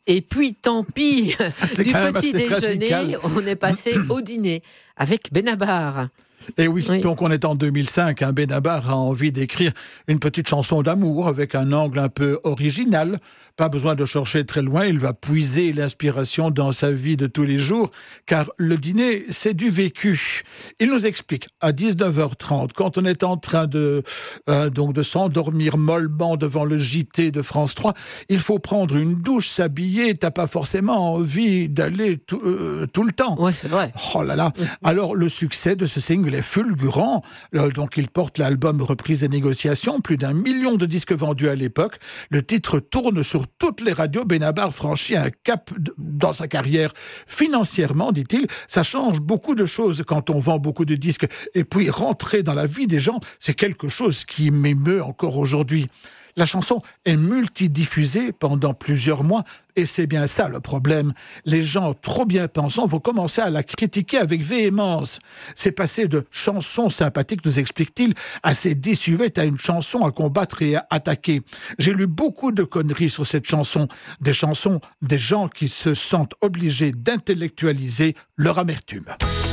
Et puis, tant pis, du petit déjeuner, radical. on est passé au dîner avec Benabar. Et oui, donc on est en 2005, Benabar a envie d'écrire une petite chanson d'amour avec un angle un peu original. Pas besoin de chercher très loin, il va puiser l'inspiration dans sa vie de tous les jours, car le dîner, c'est du vécu. Il nous explique, à 19h30, quand on est en train de s'endormir mollement devant le JT de France 3, il faut prendre une douche, s'habiller, t'as pas forcément envie d'aller tout le temps. Ouais, c'est vrai. Oh là là. Alors, le succès de ce single est fulgurant. Donc, il porte l'album Reprise et négociations, plus d'1 million de disques vendus à l'époque. Le titre tourne sur toutes les radios. Benabar franchit un cap dans sa carrière. Financièrement, dit-il, ça change beaucoup de choses quand on vend beaucoup de disques. Et puis, rentrer dans la vie des gens, c'est quelque chose qui m'émeut encore aujourd'hui. La chanson est multidiffusée pendant plusieurs mois et c'est bien ça le problème. Les gens trop bien pensants vont commencer à la critiquer avec véhémence. C'est passé de chansons sympathiques, nous explique-t-il, assez désuète à une chanson à combattre et à attaquer. J'ai lu beaucoup de conneries sur cette chanson. Des chansons des gens qui se sentent obligés d'intellectualiser leur amertume.